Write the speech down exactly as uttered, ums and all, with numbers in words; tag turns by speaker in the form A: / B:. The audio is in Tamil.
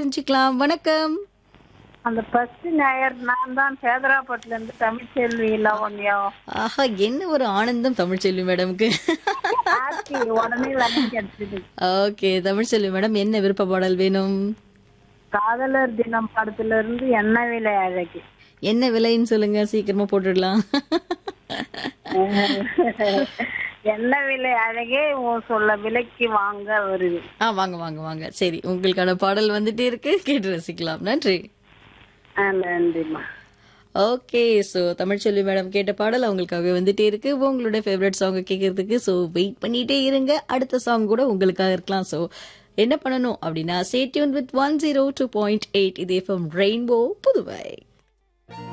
A: தெரிஞ்சுக்கலாம். வணக்கம்.
B: அந்த ஃபர்ஸ்ட் ஞாயிறு நான் தான் சேதராப்பட்டுல இருந்து தமிழ்ச்செல்வி லாவண்யா.
A: ஆஹா! என்ன ஒரு ஆனந்தம் தமிழ்ச்செல்வி மேடம்க்கு.
B: ஹாப்பி உடனே லைன் கிடைச்சது.
A: ஓகே. தமிழ்ச்செல்வி மேடம் என்ன விருப்ப பாடல் வேணும்?
B: காதலர் தினம் படத்துல இருந்து என்ன விலை அழகு.
A: என்ன விலைன்னு சொல்லுங்க, சீக்கிரமா போட்டுடலாம்.
B: என்ன விலை அழகே உன் சொல்ல விலைக்கு வாங்க வருது.
A: ஆ வாங்க வாங்க வாங்க. சரி, உங்களுக்கான பாடல் வந்துட்டே இருக்கு. கேட்டு ரசிக்கலாம். நன்றி.
B: ஆ, நன்றிம்மா.
A: ஓகே. ஸோ தமிழ்ச்செல்வி மேடம் கேட்ட பாடல் அவங்களுக்காக வந்துட்டே இருக்கு. உங்களுடைய ஃபேவரட் சாங்கை கேட்கறதுக்கு ஸோ வெயிட் பண்ணிட்டே இருங்க. அடுத்த சாங் கூட உங்களுக்காக இருக்கலாம். ஸோ என்ன பண்ணணும் அப்படின்னா, stay tune with one zero two point eight இது எஃப்எம் ரெயின்போ புதுவை.